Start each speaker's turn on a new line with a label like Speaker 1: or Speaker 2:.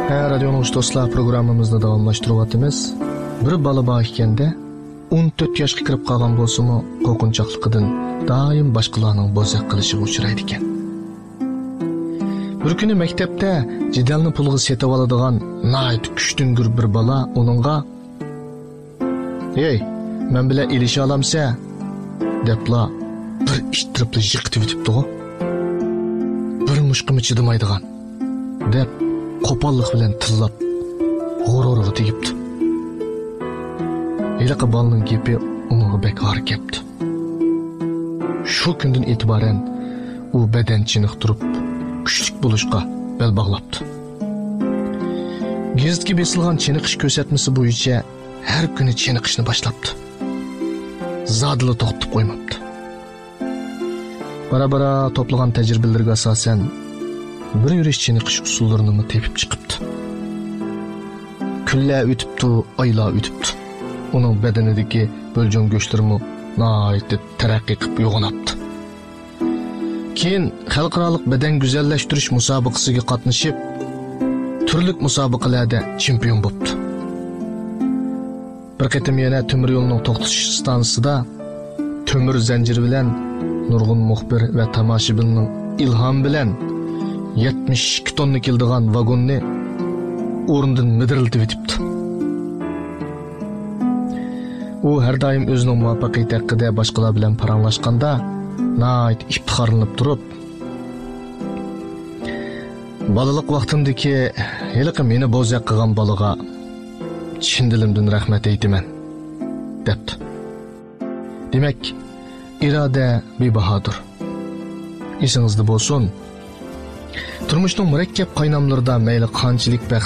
Speaker 1: Radyo'nun dostlar programımızda davamlaştırıvatımız. Bir bala bağ ikende 14 yaşga kirib qolgan bo'lsa-mu, qo'rqinchoqligidan doim boshqalarning bo'zaq qilishiga uchraydi ekan. Bir kuni maktabda jidalni pulga setib oladigan nayt kuchtingir bir bala uningga "Ey, men bilan ilisha olamsa?" debla bir ishtiribli yiqitib o'tibdi-ku. Bir mushqimi chidamaydigan deb qo'pollik bilan tillab g'ururiga tegibdi. Eliqi balning gepi uningga bekor kepti. Shu kundan e'tiboran u badan chiniqtirib, kuchlik bo'lishga bel bog'labdi. Gazetga besilgan chiniqish ko'rsatmasi bo'yicha har kuni chiniqishni boshlabdi. Zodila to'xtatib qo'ymabdi. Bara-bara to'plagan tajribalarga asosan bir yurish chiniqish usullarini tepib chiqibdi. Kunlar o'tibdi, oylar o'tibdi. Uning badanidagi bo'ljon go'shtlari nihoyatda taraqqiy qilib yo'g'onabdi. Keyin xalqaro badan go'zallashtirish musobaqasiga qatnashib, turli musobaqalarda chempion bo'ldi. Bir qatim yana temir yo'lning to'xtash stansiyasida temir zanjiri bilan nurg'un muxbir va tomoshabinning ilhom bilan 72 tonna keldigan vagonni o'rnidan midiriltib o'tibdi. U har doim o'zining muvaffaqiyati haqida boshqalar bilan paranglashganda nayt iftixorlanib turib, balalik vaqtimdagi heliqi meni bo'zaq qilgan balaga chin dilimdan rahmat aytaman debdi. Demak, iroda bebahodir. Esingizda bo'lsin. Turmushning murakkab qaynamlarida mayli qanchalik baxt